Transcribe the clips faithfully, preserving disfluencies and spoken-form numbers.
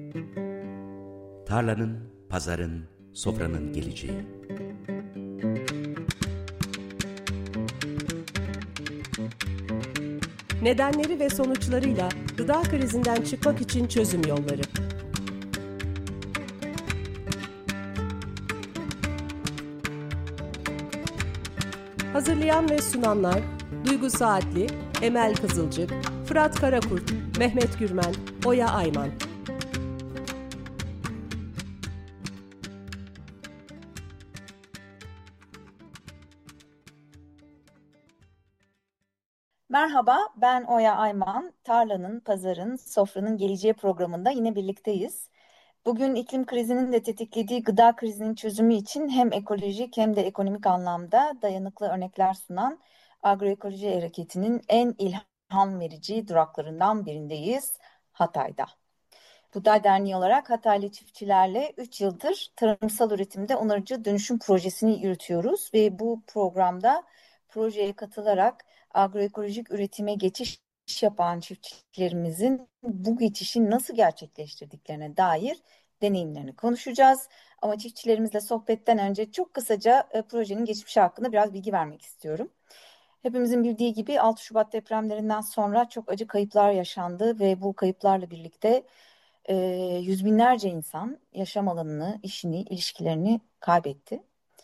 Tarlanın, pazarın, sofranın geleceği. Nedenleri ve sonuçlarıyla gıda krizinden çıkmak için çözüm yolları. Hazırlayan ve sunanlar Duygu Saatli, Emel Kızılcık, Fırat Karakurt, Mehmet Gürmen, Oya Ayman. Merhaba, ben Oya Ayman. Tarlanın, Pazarın, Sofranın Geleceği programında yine birlikteyiz. Bugün iklim krizinin de tetiklediği gıda krizinin çözümü için hem ekolojik hem de ekonomik anlamda dayanıklı örnekler sunan agroekoloji hareketinin en ilham verici duraklarından birindeyiz, Hatay'da. Buğday Derneği olarak Hataylı çiftçilerle üç yıldır tarımsal üretimde onarıcı dönüşüm projesini yürütüyoruz ve bu programda projeye katılarak agroekolojik üretime geçiş yapan çiftçilerimizin bu geçişi nasıl gerçekleştirdiklerine dair deneyimlerini konuşacağız. Ama çiftçilerimizle sohbetten önce çok kısaca e, projenin geçmişi hakkında biraz bilgi vermek istiyorum. Hepimizin bildiği gibi altı Şubat depremlerinden sonra çok acı kayıplar yaşandı ve bu kayıplarla birlikte e, yüz binlerce insan yaşam alanını, işini, ilişkilerini kaybetti.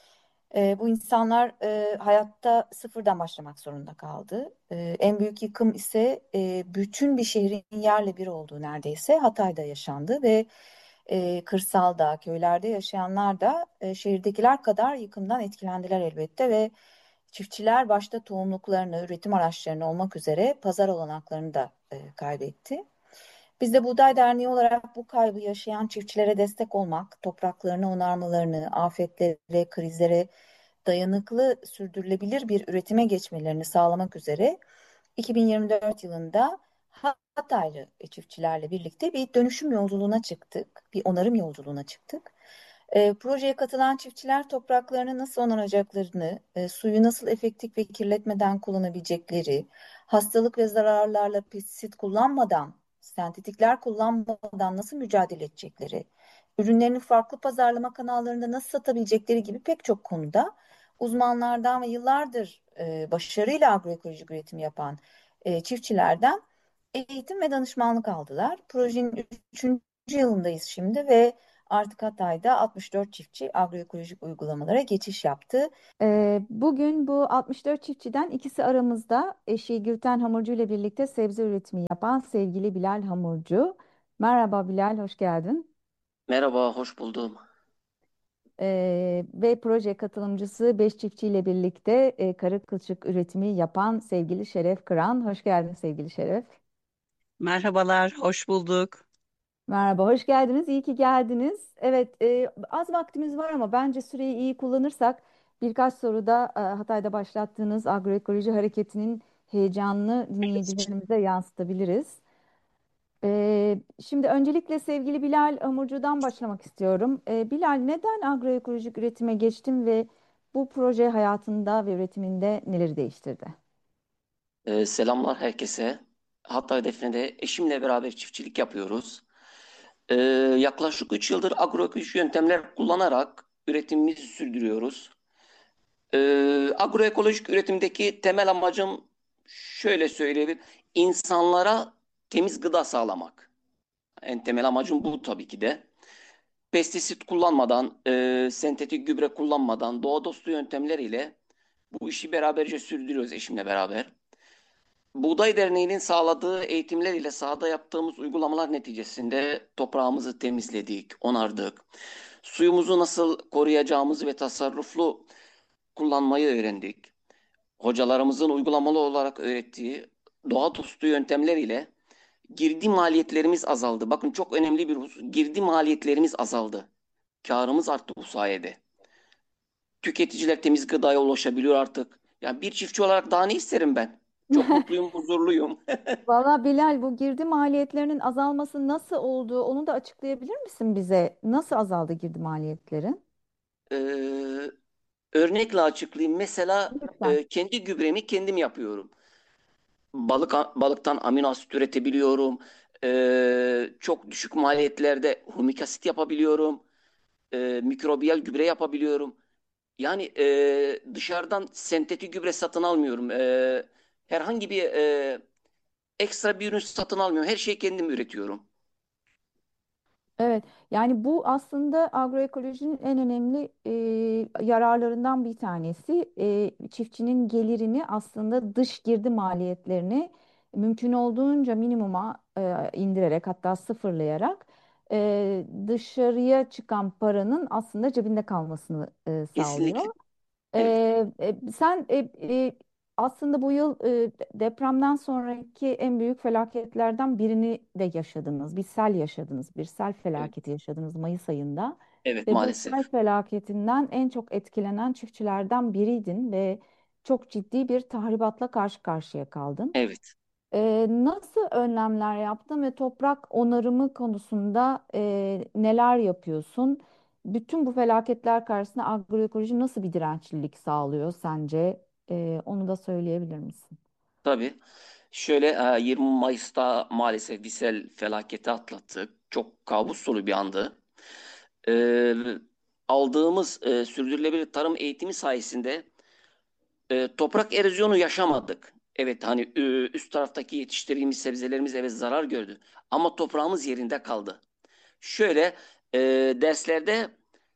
E, bu insanlar e, hayatta sıfırdan başlamak zorunda kaldı. E, en büyük yıkım ise e, bütün bir şehrin yerle bir olduğu neredeyse Hatay'da yaşandı ve e, kırsalda, köylerde yaşayanlar da e, şehirdekiler kadar yıkımdan etkilendiler elbette ve çiftçiler başta tohumluklarını, üretim araçlarını olmak üzere pazar olanaklarını da e, kaybetti. Biz de Buğday Derneği olarak bu kaybı yaşayan çiftçilere destek olmak, topraklarını onarmalarını, afetlere, krizlere dayanıklı, sürdürülebilir bir üretime geçmelerini sağlamak üzere iki bin yirmi dört yılında Hataylı çiftçilerle birlikte bir dönüşüm yolculuğuna çıktık, bir onarım yolculuğuna çıktık. E, projeye katılan çiftçiler topraklarını nasıl onaracaklarını, e, suyu nasıl efektif ve kirletmeden kullanabilecekleri, hastalık ve zararlarla pestisit kullanmadan, sentetikler kullanmadan nasıl mücadele edecekleri, ürünlerini farklı pazarlama kanallarında nasıl satabilecekleri gibi pek çok konuda uzmanlardan ve yıllardır e, başarıyla agroekolojik üretim yapan e, çiftçilerden eğitim ve danışmanlık aldılar. Projenin üçüncü yılındayız şimdi ve artık Hatay'da altmış dört çiftçi agroekolojik uygulamalara geçiş yaptı. Ee, Bugün bu altmış dört çiftçiden ikisi aramızda, eşi Gülten Hamurcu ile birlikte sebze üretimi yapan sevgili Bilal Hamurcu. Merhaba Bilal, hoş geldin. Merhaba, hoş buldum. Ee, ve proje katılımcısı beş çiftçiyle birlikte e, karı kılçık üretimi yapan sevgili Şeref Kıran. Hoş geldin sevgili Şeref. Merhabalar, hoş bulduk. Merhaba, hoş geldiniz. İyi ki geldiniz. Evet, e, az vaktimiz var ama bence süreyi iyi kullanırsak birkaç soruda e, Hatay'da başlattığınız agroekoloji hareketinin heyecanını dinleyicilerimize yansıtabiliriz. E, şimdi öncelikle sevgili Bilal Hamurcu'dan başlamak istiyorum. E, Bilal, neden agroekolojik üretime geçtin ve bu proje hayatında ve üretiminde neleri değiştirdi? Ee, selamlar herkese. Hatay Defne'de eşimle beraber çiftçilik yapıyoruz. Ee, Yaklaşık üç yıldır agroekolojik yöntemler kullanarak üretimimizi sürdürüyoruz. Ee, agroekolojik üretimdeki temel amacım şöyle söyleyebilirim. İnsanlara temiz gıda sağlamak. En temel amacım bu tabii ki de. Pestisit kullanmadan, e, sentetik gübre kullanmadan, doğa dostu yöntemleriyle bu işi beraberce sürdürüyoruz eşimle beraber. Buğday Derneği'nin sağladığı eğitimler ile sahada yaptığımız uygulamalar neticesinde toprağımızı temizledik, onardık. Suyumuzu nasıl koruyacağımızı ve tasarruflu kullanmayı öğrendik. Hocalarımızın uygulamalı olarak öğrettiği doğa dostu yöntemler ile girdi maliyetlerimiz azaldı. Bakın çok önemli bir husus. Girdi maliyetlerimiz azaldı. Karımız arttı bu sayede. Tüketiciler temiz gıdaya ulaşabiliyor artık. Yani bir çiftçi olarak daha ne isterim ben? Çok mutluyum, huzurluyum. Valla Bilal, bu girdi maliyetlerinin azalması nasıl oldu? Onu da açıklayabilir misin bize? Nasıl azaldı girdi maliyetleri? Ee, Örnekle açıklayayım. Mesela Lütfen. e, kendi gübremi kendim yapıyorum. Balık balıktan amino asit üretebiliyorum. Ee, çok düşük maliyetlerde humik asit yapabiliyorum. Ee, mikrobiyal gübre yapabiliyorum. Yani e, dışarıdan sentetik gübre satın almıyorum. Ee, herhangi bir e, ekstra bir ürün satın almıyorum. Her şeyi kendim üretiyorum. Evet, yani bu aslında agroekolojinin en önemli e, yararlarından bir tanesi. E, çiftçinin gelirini aslında dış girdi maliyetlerini mümkün olduğunca minimuma e, indirerek hatta sıfırlayarak e, dışarıya çıkan paranın aslında cebinde kalmasını e, Kesinlikle. sağlıyor. Evet. Ee, e, sen e, e, aslında bu yıl e, depremden sonraki en büyük felaketlerden birini de yaşadınız. Bir sel yaşadınız. Bir sel Evet. felaketi yaşadınız Mayıs ayında. Evet, Ve bu sel maalesef. felaketinden en çok etkilenen çiftçilerden biriydin ve çok ciddi bir tahribatla karşı karşıya kaldın. Evet. Ee, nasıl önlemler yaptın ve toprak onarımı konusunda e, neler yapıyorsun? Bütün bu felaketler karşısında agroekoloji nasıl bir dirençlilik sağlıyor sence? Ee, onu da söyleyebilir misin? Tabii. Şöyle e, yirmi Mayıs'ta maalesef bir sel felaketi atlattık. Çok kabus dolu bir andı. Ee, aldığımız e, sürdürülebilir tarım eğitimi sayesinde e, toprak erozyonu yaşamadık. Evet, hani e, üst taraftaki yetiştirdiğimiz sebzelerimiz evet zarar gördü. Ama toprağımız yerinde kaldı. Şöyle e, derslerde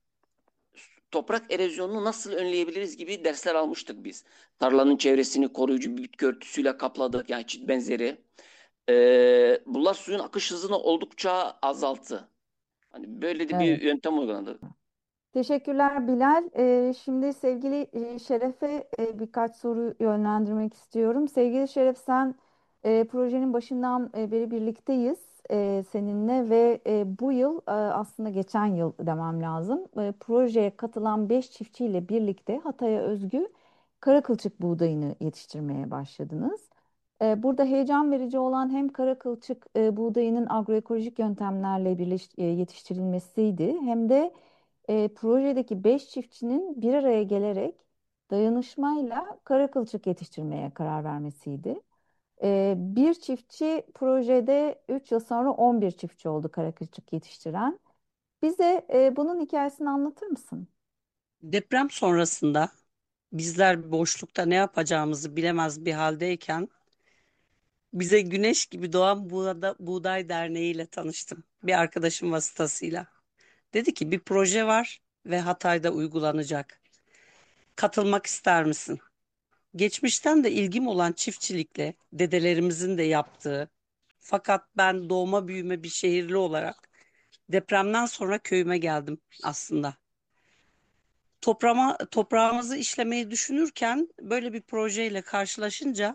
toprak erozyonunu nasıl önleyebiliriz gibi dersler almıştık biz. Tarlanın çevresini koruyucu bir bitki örtüsüyle kapladık, yani çit benzeri. Ee, bunlar suyun akış hızını oldukça azalttı. Hani böyle de bir Evet. yöntem uygulandı. Teşekkürler Bilal. Ee, şimdi sevgili e, Şeref'e e, birkaç soru yönlendirmek istiyorum. Sevgili Şeref, sen e, projenin başından e, beri birlikteyiz e, seninle ve e, bu yıl e, aslında geçen yıl demem lazım. E, projeye katılan beş çiftçiyle birlikte Hatay'a özgü kara kılçık buğdayını yetiştirmeye başladınız. E, Burada heyecan verici olan hem kara kılçık e, buğdayının agroekolojik yöntemlerle birleş, e, yetiştirilmesiydi hem de e, projedeki beş çiftçinin bir araya gelerek dayanışmayla kara kılçık yetiştirmeye karar vermesiydi. E, bir çiftçi projede üç yıl sonra on bir çiftçi oldu kara kılçık yetiştiren. Bize e, bunun hikayesini anlatır mısın? Deprem sonrasında bizler boşlukta ne yapacağımızı bilemez bir haldeyken bize güneş gibi doğan Buğda, Buğday Derneği ile tanıştım. Bir arkadaşım vasıtasıyla. Dedi ki bir proje var ve Hatay'da uygulanacak. Katılmak ister misin? Geçmişten de ilgim olan çiftçilikle dedelerimizin de yaptığı, fakat ben doğma büyüme bir şehirli olarak depremden sonra köyüme geldim aslında. Toprağıma, toprağımızı işlemeyi düşünürken böyle bir projeyle karşılaşınca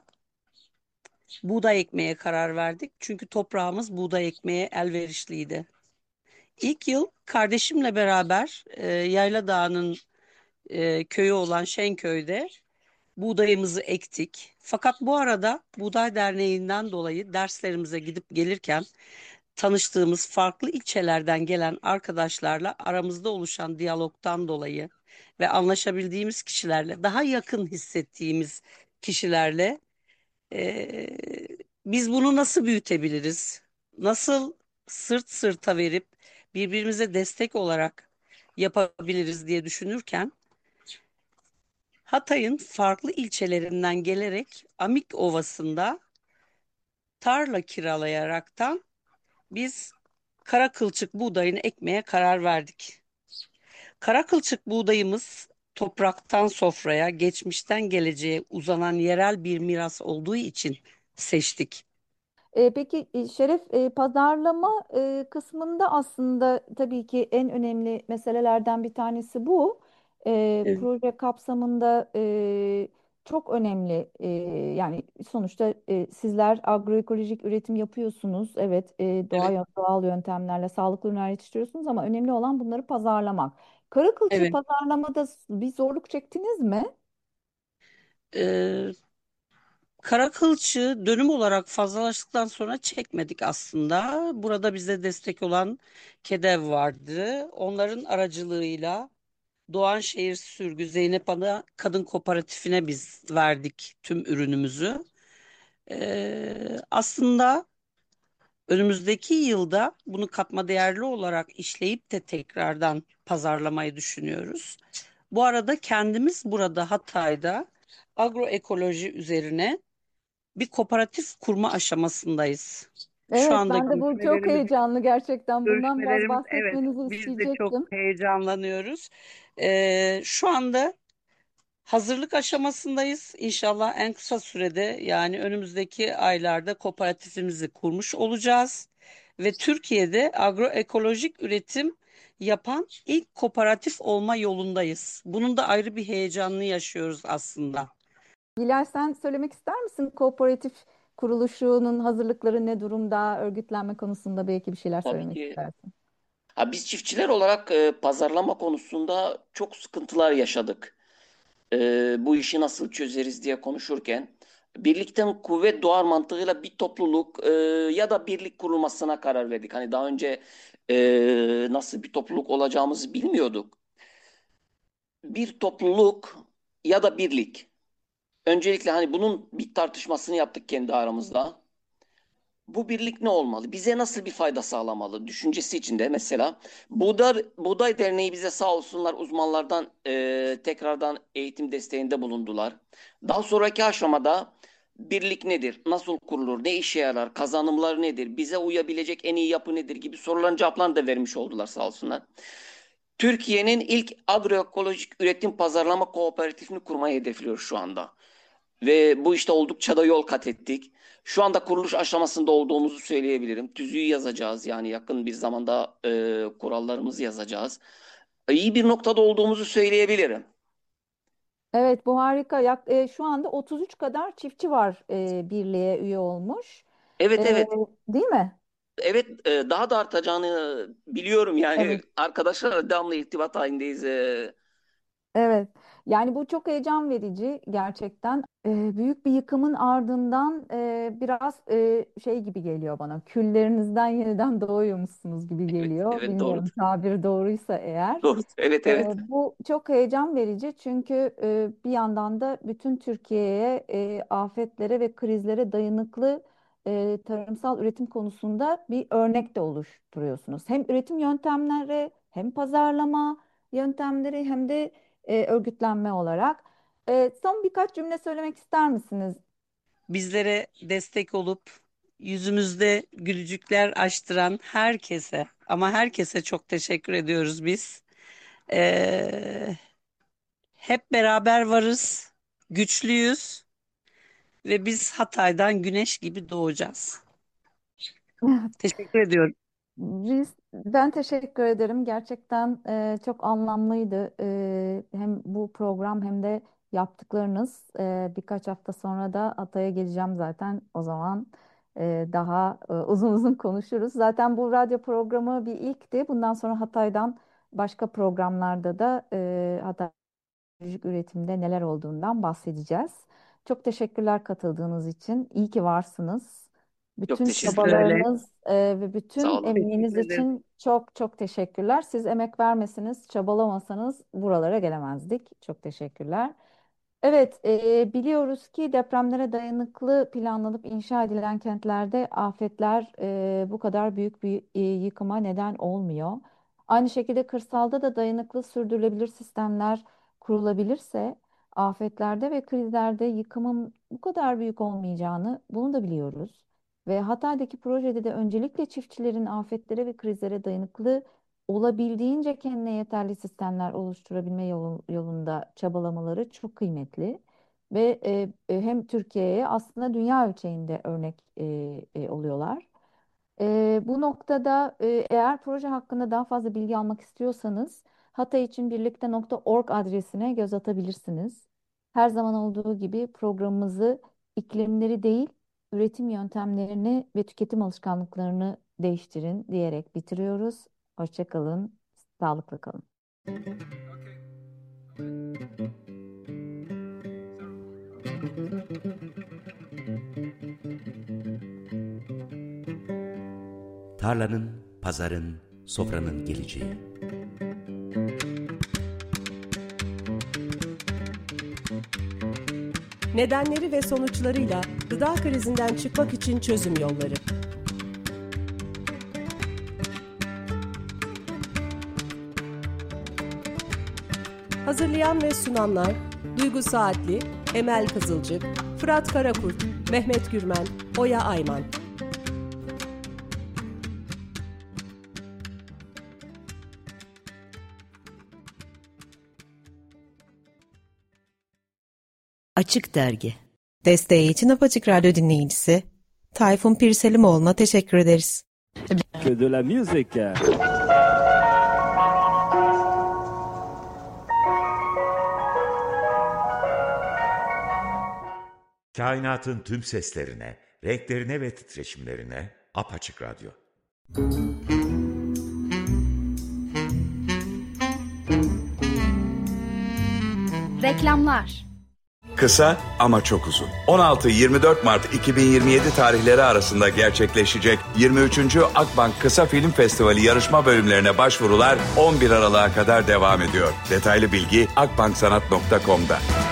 buğday ekmeye karar verdik. Çünkü toprağımız buğday ekmeye elverişliydi. İlk yıl kardeşimle beraber e, Yayla Dağı'nın e, köyü olan Şenköy'de buğdayımızı ektik. Fakat bu arada Buğday Derneği'nden dolayı derslerimize gidip gelirken tanıştığımız farklı ilçelerden gelen arkadaşlarla aramızda oluşan diyalogtan dolayı ve anlaşabildiğimiz kişilerle, daha yakın hissettiğimiz kişilerle eee, biz bunu nasıl büyütebiliriz? Nasıl sırt sırta verip birbirimize destek olarak yapabiliriz diye düşünürken Hatay'ın farklı ilçelerinden gelerek Amik Ovası'nda tarla kiralayaraktan biz kara kılçık buğdayını ekmeye karar verdik. Kara kılçık buğdayımız topraktan sofraya, geçmişten geleceğe uzanan yerel bir miras olduğu için seçtik. E, peki e, Şeref, e, pazarlama e, kısmında aslında tabii ki en önemli meselelerden bir tanesi bu. E, Evet. proje kapsamında e, çok önemli. E, yani sonuçta e, sizler agroekolojik üretim yapıyorsunuz. Evet, e, Evet. doğa, doğal yöntemlerle sağlıklı ürünler yetiştiriyorsunuz ama önemli olan bunları pazarlamak. Kara kılçığı Evet. pazarlamada bir zorluk çektiniz mi? Ee, Kara kılçığı dönüm olarak fazlalaştıktan sonra çekmedik aslında. Burada bize destek olan KEDEV vardı. Onların aracılığıyla Doğanşehir Sürgü Zeynep Ana Kadın Kooperatifine biz verdik tüm ürünümüzü. Ee, aslında Önümüzdeki yılda bunu katma değerli olarak işleyip de tekrardan pazarlamayı düşünüyoruz. Bu arada kendimiz burada Hatay'da agroekoloji üzerine bir kooperatif kurma aşamasındayız. Şu Evet, anda ben de bu çok görüşmelerimiz, heyecanlı gerçekten. Bundan biraz görüşmelerimiz evet, bahsetmenizi biz de çok isteyecektim. heyecanlanıyoruz. Ee, şu anda hazırlık aşamasındayız. İnşallah en kısa sürede yani önümüzdeki aylarda kooperatifimizi kurmuş olacağız. Ve Türkiye'de agroekolojik üretim yapan ilk kooperatif olma yolundayız. Bunun da ayrı bir heyecanını yaşıyoruz aslında. Bilal, sen söylemek ister misin? Kooperatif kuruluşunun hazırlıkları ne durumda? Örgütlenme konusunda belki bir şeyler Tabii söylemek ki. istersin. Ha, biz çiftçiler olarak e, pazarlama konusunda çok sıkıntılar yaşadık. E, bu işi nasıl çözeriz diye konuşurken birlikten kuvvet doğar mantığıyla bir topluluk e, ya da birlik kurulmasına karar verdik. Hani daha önce e, nasıl bir topluluk olacağımızı bilmiyorduk. Bir topluluk ya da birlik. Öncelikle hani bunun bir tartışmasını yaptık kendi aramızda. Bu birlik ne olmalı? Bize nasıl bir fayda sağlamalı? Düşüncesi içinde mesela Buğday, Buğday Derneği bize sağ olsunlar uzmanlardan e, tekrardan eğitim desteğinde bulundular. Daha sonraki aşamada birlik nedir? Nasıl kurulur? Ne işe yarar? Kazanımları nedir? Bize uyabilecek en iyi yapı nedir? Gibi soruların cevaplarını da vermiş oldular sağ olsunlar. Türkiye'nin ilk agroekolojik üretim pazarlama kooperatifini kurmayı hedefliyor şu anda. Ve bu işte oldukça da yol kat ettik. Şu anda kuruluş aşamasında olduğumuzu söyleyebilirim. Tüzüğü yazacağız yani yakın bir zamanda e, kurallarımızı yazacağız. İyi bir noktada olduğumuzu söyleyebilirim. Evet, bu harika. Yak- e, şu anda otuz üç kadar çiftçi var, e, birliğe üye olmuş. Evet, E, evet. Değil mi? Evet, e, daha da artacağını biliyorum yani Evet. arkadaşlarla devamlı irtibat halindeyiz. E, Evet, yani bu çok heyecan verici gerçekten. Ee, büyük bir yıkımın ardından e, biraz e, şey gibi geliyor bana. Küllerinizden yeniden doğuyormuşsunuz gibi evet, geliyor. evet, doğru. Bilmiyorum, tabir doğruysa eğer. Doğru. Evet, Ee, evet. bu çok heyecan verici çünkü e, bir yandan da bütün Türkiye'ye e, afetlere ve krizlere dayanıklı e, tarımsal üretim konusunda bir örnek de oluşturuyorsunuz. Hem üretim yöntemleri hem pazarlama yöntemleri hem de e, örgütlenme olarak. E, son birkaç cümle söylemek ister misiniz? Bizlere destek olup yüzümüzde gülücükler açtıran herkese ama herkese çok teşekkür ediyoruz biz. Ee, Hep beraber varız, güçlüyüz ve biz Hatay'dan güneş gibi doğacağız. Teşekkür ediyorum. Biz, ben teşekkür ederim. Gerçekten e, çok anlamlıydı. E, hem bu program hem de yaptıklarınız. E, birkaç hafta sonra da Hatay'a geleceğim zaten. O zaman e, daha e, uzun uzun konuşuruz. Zaten bu radyo programı bir ilkti. Bundan sonra Hatay'dan başka programlarda da e, Hatay ekolojik üretimde neler olduğundan bahsedeceğiz. Çok teşekkürler katıldığınız için. İyi ki varsınız. Çok Bütün Siz teşekkür de ederim. öyle. çabalarınız e, ve Sağ bütün olun. emeğiniz Teşekkür ederim. için çok çok teşekkürler. Siz emek vermesiniz, çabalamasanız buralara gelemezdik. Çok teşekkürler. Evet, e, biliyoruz ki depremlere dayanıklı planlanıp inşa edilen kentlerde afetler e, bu kadar büyük bir e, yıkıma neden olmuyor. Aynı şekilde kırsalda da dayanıklı sürdürülebilir sistemler kurulabilirse afetlerde ve krizlerde yıkımın bu kadar büyük olmayacağını bunu da biliyoruz. Ve Hatay'daki projede de öncelikle çiftçilerin afetlere ve krizlere dayanıklı olabildiğince kendine yeterli sistemler oluşturabilme yolu- yolunda çabalamaları çok kıymetli. Ve e, e, hem Türkiye'ye aslında dünya ölçeğinde örnek e, e, oluyorlar. Ee, bu noktada e, eğer proje hakkında daha fazla bilgi almak istiyorsanız hatayichinbirlikte nokta org adresine göz atabilirsiniz. Her zaman olduğu gibi programımızı iklimleri değil, üretim yöntemlerini ve tüketim alışkanlıklarını değiştirin diyerek bitiriyoruz. Hoşça kalın, sağlıklı kalın. Tarlanın, pazarın, sofranın geleceği. Nedenleri ve sonuçlarıyla gıda krizinden çıkmak için çözüm yolları. Hazırlayan ve sunanlar Duygu Saatli, Emel Kızılcık, Fırat Karakurt, Mehmet Gürmen, Oya Ayman. Açık Dergi. Desteği için Apaçık Radyo dinleyicisi Tayfun Pirselimoğlu'na teşekkür ederiz. Que de la musique. Kainatın tüm seslerine, renklerine ve titreşimlerine Apaçık Radyo. Reklamlar. Kısa ama çok uzun. on altı yirmi dört Mart iki bin yirmi yedi tarihleri arasında gerçekleşecek yirmi üçüncü Akbank Kısa Film Festivali yarışma bölümlerine başvurular on bir Aralık'a kadar devam ediyor. Detaylı bilgi akbanksanat nokta com'da.